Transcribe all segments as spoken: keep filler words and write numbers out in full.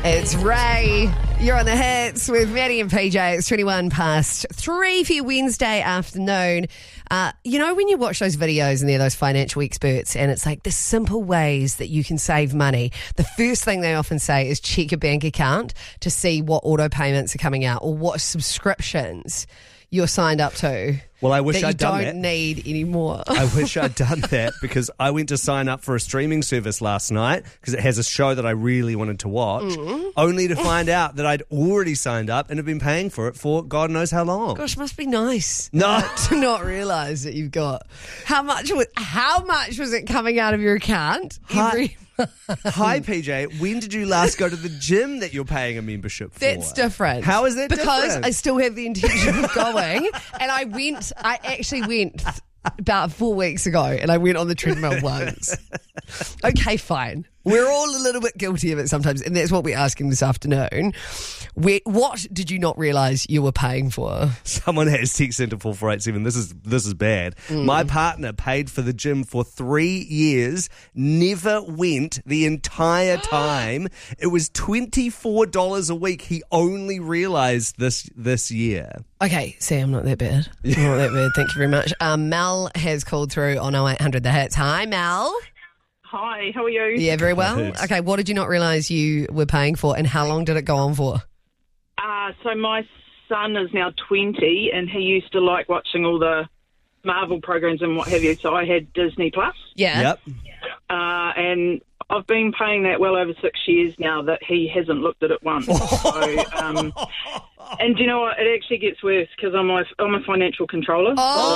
It's Ray. You're on the hits with Maddie and P J. It's twenty-one past three for your Wednesday afternoon. Uh, you know when you watch those videos and they're those financial experts and it's like the simple ways that you can save money. The first thing they often say is check your bank account to see what auto payments are coming out or what subscriptions you're signed up to. Well, I wish that I'd done you that. don't need anymore. I wish I'd done that because I went to sign up for a streaming service last night because it has a show that I really wanted to watch, Mm. only to find out that I'd already signed up and have been paying for it for God knows how long. Gosh, must be nice. No. uh, to not realise that you've got how much was how much was it coming out of your account Hi. every Hi, P J. When did you last go to the gym that you're paying a membership for? That's different. How is that because different? I still have the intention of going, and I went. I actually went th- about four weeks ago, and I went on the treadmill once. Okay, fine. We're all a little bit guilty of it sometimes, and that's what we're asking this afternoon. Where, what did you not realise you were paying for? Someone has text into four four eight seven. This is this is bad. Mm. My partner paid for the gym for three years, never went the entire time. It was twenty-four dollars a week. He only realised this this year. Okay, see, I'm not that bad. I'm not that bad. Thank you very much. Um, Mel has called through on oh eight hundred The Hits. Hi, Mel. Hi, how are you? Yeah, very well. Good. Okay, what did you not realise you were paying for, and how long did it go on for? Uh, so my son is now twenty, and he used to like watching all the Marvel programs and what have you, so I had Disney Plus. Yeah. Yep. Uh, and I've been paying that well over six years now that he hasn't looked at it once. so, um, and do you know what? It actually gets worse because I'm a, I'm a financial controller. Oh,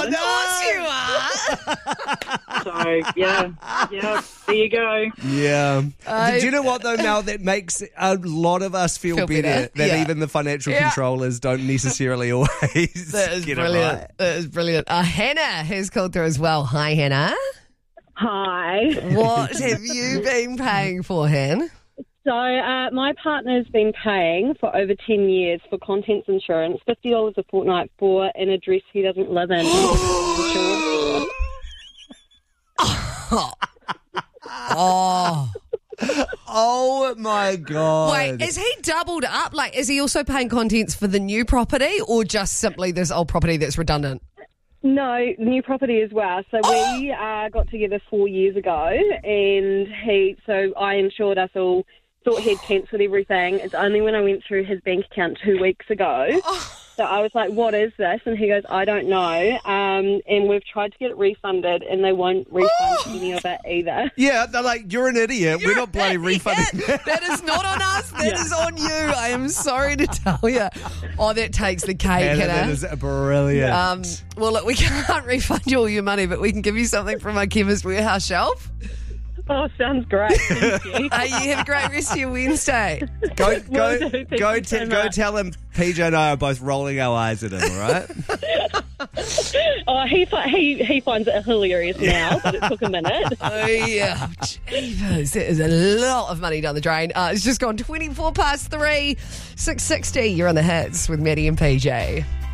so, of course you are. So, yeah, yeah, there you go. Yeah. I- Did you know what, though, Mel? That makes a lot of us feel, Feel better, better. that Yeah. even the financial Yeah. controllers don't necessarily always That is get brilliant. it right. That is brilliant. Uh, Hannah has called through as well. Hi, Hannah. Hi. What have you been paying for, Han? So uh, my partner's been paying for over ten years for contents insurance, fifty dollars a fortnight for an address he doesn't live in. Insurance. Oh. Oh, my God. Wait, is he doubled up? Like, is he also paying contents for the new property or just simply this old property that's redundant? No, new property as well. So we uh, got together four years ago, and he. So I insured us all. Thought he'd cancelled everything. It's only when I went through his bank account two weeks ago. So I was like, "What is this?" And he goes, "I don't know." Um, and we've tried to get it refunded, and they won't refund any of it either. Yeah, they're like, you're an idiot. We're not bloody refunding. Yeah, that is not on us. That Yeah. is on you. I am sorry to tell you. Oh, that takes the cake, Hannah, that Hannah. is brilliant. Um, well, look, we can't refund you all your money, but we can give you something from our Chemist Warehouse shelf. Oh, sounds great. Thank you. Uh, you have a great rest of your Wednesday. Go, go, Will do. Thank go, you te- so go much. tell him P J and I are both rolling our eyes at him, all right? Oh, he fi- he he finds it hilarious now, but it took a minute. Oh, yeah. Jeepers. That is a lot of money down the drain. Uh, it's just gone twenty-four past three, six sixty. You're on the hits with Maddie and P J.